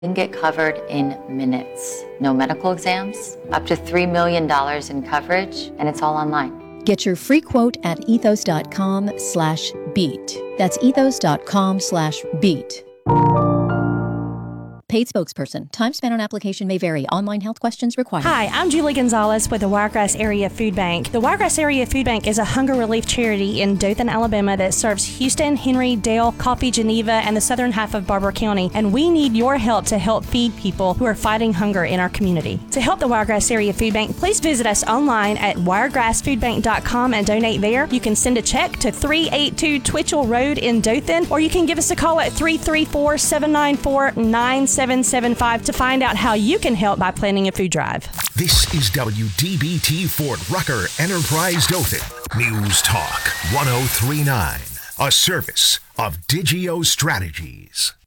Can get covered in minutes. No medical exams, up to $3 million in coverage, and it's all online. Get your free quote at ethos.com/beat. That's ethos.com/beat. Paid spokesperson. Time spent on application may vary. Online health questions required. Hi, I'm Julie Gonzalez with the Wiregrass Area Food Bank. The Wiregrass Area Food Bank is a hunger relief charity in Dothan, Alabama that serves Houston, Henry, Dale, Coffee, Geneva, and the southern half of Barber County. And we need your help to help feed people who are fighting hunger in our community. To help the Wiregrass Area Food Bank, please visit us online at wiregrassfoodbank.com and donate there. You can send a check to 382 Twitchell Road in Dothan, or you can give us a call at 334-794-9775 to find out how you can help by planning a food drive. This is WDBT Fort Rucker Enterprise Dothan. News Talk 1039, a service of Digio Strategies.